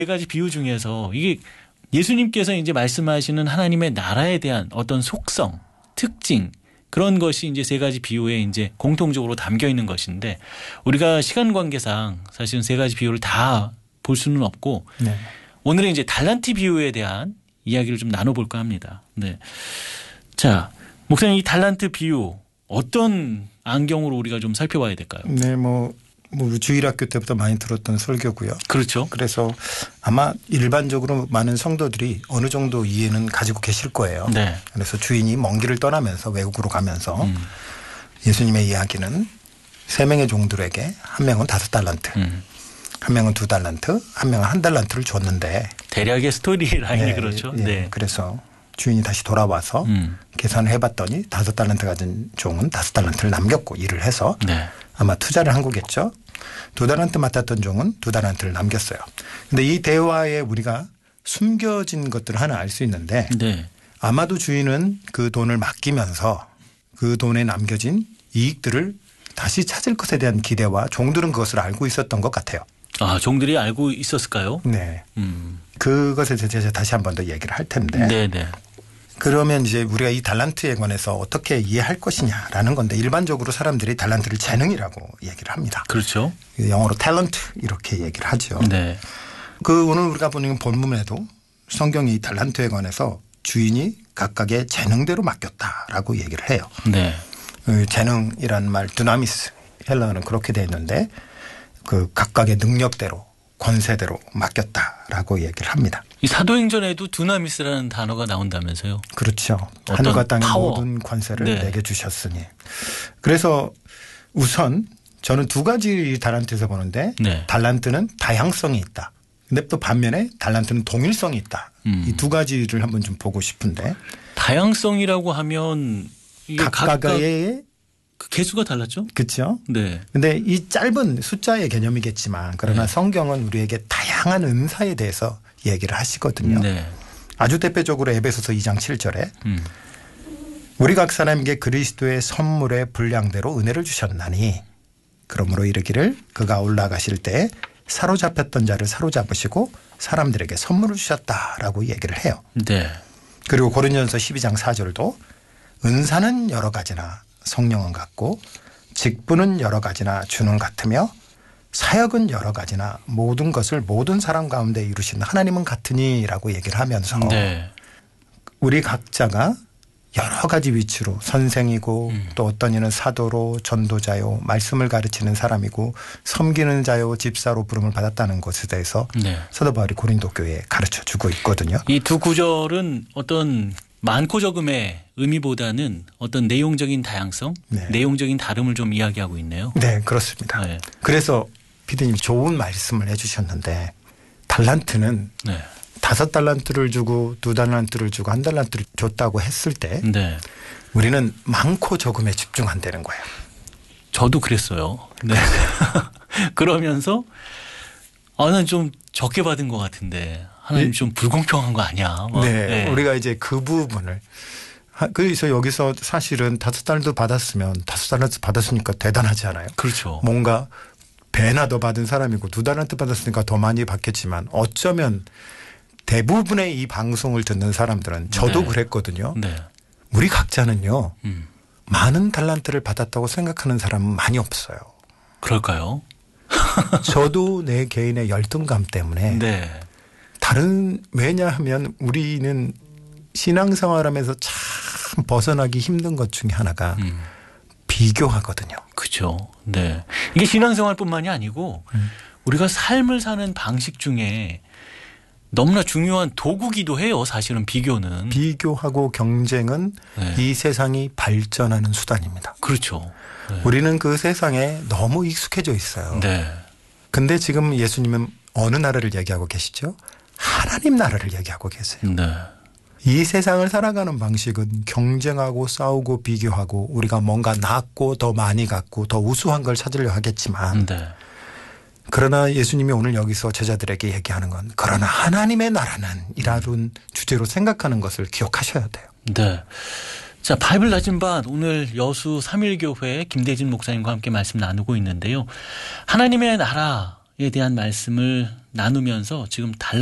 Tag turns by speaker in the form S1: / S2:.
S1: 세 가지 비유 중에서 이게 예수님께서 이제 말씀하시는 하나님의 나라에 대한 어떤 속성, 특징 그런 것이 이제 세 가지 비유에 이제 공통적으로 담겨 있는 것인데 우리가 시간 관계상 사실은 세 가지 비유를 다 볼 수는 없고 네. 오늘은 이제 달란트 비유에 대한 이야기를 좀 나눠볼까 합니다. 네. 자, 목사님 이 달란트 비유 어떤 안경으로 우리가 좀 살펴봐야 될까요?
S2: 네, 뭐 주일학교 때부터 많이 들었던 설교고요.
S1: 그렇죠.
S2: 그래서 아마 일반적으로 많은 성도들이 어느 정도 이해는 가지고 계실 거예요. 네. 그래서 주인이 먼 길을 떠나면서 외국으로 가면서 예수님의 이야기는 세 명의 종들에게 한 명은 5달란트, 한 명은 2달란트, 한 명은 1달란트를 줬는데
S1: 대략의 스토리 라인이 네, 그렇죠.
S2: 네. 네. 그래서 주인이 다시 돌아와서 계산을 해봤더니 5달란트 가진 종은 5달란트를 남겼고 일을 해서 네. 아마 투자를 한 거겠죠. 2달란트 맡았던 종은 2달란트를 남겼어요. 그런데 이 대화에 우리가 숨겨진 것들을 하나 알 수 있는데 네. 아마도 주인은 그 돈을 맡기면서 그 돈에 남겨진 이익들을 다시 찾을 것에 대한 기대와 종들은 그것을 알고 있었던 것 같아요.
S1: 아, 종들이 알고 있었을까요?
S2: 네. 그것에 대해서 다시 한 번 더 얘기를 할 텐데.
S1: 네네.
S2: 그러면 이제 우리가 이 달란트에 관해서 어떻게 이해할 것이냐라는 건데 일반적으로 사람들이 달란트를 재능이라고 얘기를 합니다.
S1: 그렇죠.
S2: 영어로 탤런트 이렇게 얘기를 하죠.
S1: 네.
S2: 그 오늘 우리가 보는 본문에도 성경이 달란트에 관해서 주인이 각각의 재능대로 맡겼다라고 얘기를 해요. 네. 재능이란 말 두나미스 헬라어는 그렇게 돼 있는데 그 각각의 능력대로 권세대로 맡겼다라고 얘기를 합니다.
S1: 이 사도행전에도 두나미스라는 단어가 나온다면서요?
S2: 그렇죠. 하늘과 땅의
S1: 파워.
S2: 모든 권세를
S1: 네.
S2: 내게 주셨으니. 그래서 우선 저는 두 가지 달란트에서 보는데 네. 달란트는 다양성이 있다. 근데 또 반면에 달란트는 동일성이 있다. 이 두 가지를 한번 좀 보고 싶은데.
S1: 다양성이라고 하면
S2: 각각의
S1: 그 개수가 달랐죠?
S2: 그렇죠.
S1: 네.
S2: 근데 이 짧은 숫자의 개념이겠지만 그러나
S1: 네.
S2: 성경은 우리에게 다양한 은사에 대해서 얘기를 하시거든요. 네. 아주 대표적으로 에베소서 2장 7절에 우리 각 사람에게 그리스도의 선물의 분량대로 은혜를 주셨나니 그러므로 이르기를 그가 올라가실 때 사로잡혔던 자를 사로잡으시고 사람들에게 선물을 주셨다라고 얘기를 해요.
S1: 네.
S2: 그리고 고린도전서 12장 4절도 은사는 여러 가지나 성령은 같고 직분은 여러 가지나 주는 같으며 사역은 여러 가지나 모든 것을 모든 사람 가운데 이루신 하나님은 같으니라고 얘기를 하면서 네. 우리 각자가 여러 가지 위치로 선생이고 또 어떤 이는 사도로 전도자요 말씀을 가르치는 사람이고 섬기는 자요 집사로 부름을 받았다는 것에 대해서 네. 사도 바울이 고린도 교회에 가르쳐 주고 있거든요.
S1: 이 두 구절은 어떤 많고 적음의 의미보다는 어떤 내용적인 다양성, 네. 내용적인 다름을 좀 이야기하고 있네요.
S2: 네, 그렇습니다. 네. 그래서 피디님이 좋은 말씀을 해 주셨는데 달란트는 네. 5달란트를 주고 2달란트를 주고 1달란트를 줬다고 했을 때 네. 우리는 많고 적음에 집중한다는 거예요.
S1: 저도 그랬어요. 네. 그러면서 나는 좀 적게 받은 것 같은데 하나님 좀 불공평한 거 아니야.
S2: 네. 네. 우리가 이제 그 부분을 그래서 여기서 사실은 5달란트 받았으면 5달란트 받았으니까 대단하지 않아요?
S1: 그렇죠.
S2: 뭔가 배나 더 받은 사람이고 2달란트 받았으니까 더 많이 받겠지만 어쩌면 대부분의 이 방송을 듣는 사람들은 저도 네. 그랬거든요. 네. 우리 각자는요. 많은 달란트를 받았다고 생각하는 사람은 많이 없어요.
S1: 그럴까요?
S2: 저도 내 개인의 열등감 때문에
S1: 네.
S2: 왜냐하면 우리는 신앙생활하면서 참 벗어나기 힘든 것 중에 하나가 비교하거든요.
S1: 그렇죠. 네. 이게 신앙생활뿐만이 아니고 우리가 삶을 사는 방식 중에 너무나 중요한 도구기도 해요. 사실은 비교는.
S2: 비교하고 경쟁은 네. 이 세상이 발전하는 수단입니다.
S1: 그렇죠. 네.
S2: 우리는 그 세상에 너무 익숙해져 있어요. 네. 근데 지금 예수님은 어느 나라를 얘기하고 계시죠? 하나님 나라를 얘기하고 계세요. 네. 이 세상을 살아가는 방식은 경쟁하고 싸우고 비교하고 우리가 뭔가 낫고 더 많이 갖고 더 우수한 걸 찾으려 하겠지만 네. 그러나 예수님이 오늘 여기서 제자들에게 얘기하는 건 그러나 하나님의 나라는 이라는 주제로 생각하는 것을 기억하셔야 돼요.
S1: 네. 자, 바이블 나침반 오늘 여수 3일교회 김대진 목사님과 함께 말씀 나누고 있는데요. 하나님의 나라에 대한 말씀을 나누면서 지금 달라